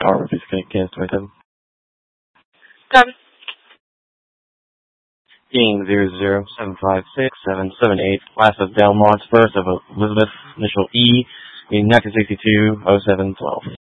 Tower, please connect 27. Copy. Being 00756-778, class of Delmont, first of Elizabeth, initial E, in 1962-07-12.